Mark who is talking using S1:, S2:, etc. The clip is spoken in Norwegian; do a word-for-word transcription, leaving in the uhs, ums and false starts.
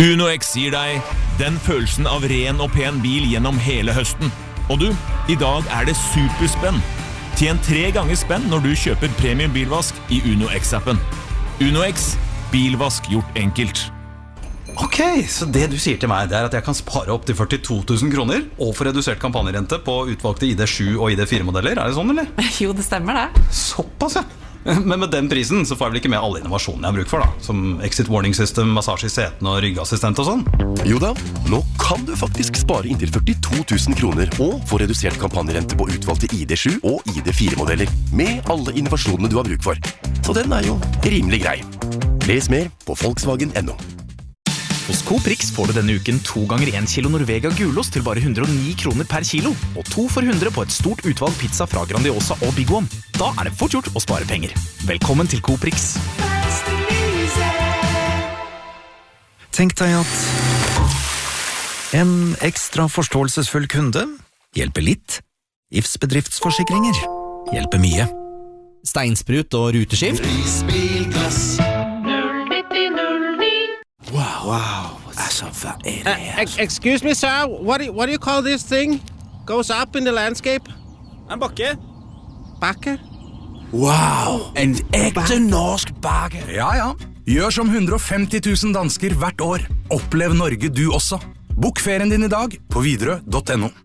S1: Uno X gir deg den følelsen av ren og pen bil gjennom hele høsten. Og du, i dag er det superspenn. Tjen tre ganger spenn når du kjøper premium bilvask i Uno X-appen. Uno X, bilvask gjort enkelt.
S2: Ok, så det du sier til meg, det er at jeg kan spare opp til førtito tusen kroner og få redusert kampanjerente på utvalgte I D sju og I D fire modeller. Er det sånn, eller?
S3: Jo, det stemmer det.
S2: Såpass, ja. Men med den prisen så får jeg vel ikke med alle innovasjonene jeg har bruk for da, som exit warning system, massasje I setene og ryggassistent og sånn.
S4: Jo da, nå kan du faktisk spare inntil førtito tusen kroner og få redusert kampanjerente på utvalgte I D sju og I D fire modeller med alle innovasjonene du har bruk for. Så den er jo rimelig grei. Les mer på Volkswagen punktum no.
S5: Hos Coop Rix får du denne uken to ganger en kilo Norvega gulost til bare hundre og ni kroner per kilo, og to for hundre på et stort utvalg pizza fra Grandiosa og Big One. Da er det fort gjort å spare penger. Velkommen til Coop Rix.
S6: Tenk deg at en ekstra forståelsesfull kunde hjelper litt. Ifs bedriftsforsikringer hjelper mye.
S7: Steinsprut og ruteskift.
S8: Prisbilglass.
S7: Wow, wow. Altså, hva er det her?
S9: Uh, excuse me, sir. What do, you, what do you call this thing? Goes up in the landscape?
S10: En bakke.
S9: Bakke?
S7: Wow, en ekte norsk bakke.
S11: Ja, ja. Gjør som hundre og femti tusen dansker hvert år. Opplev Norge du også. Bok ferien din i dag på Widerøe punktum no.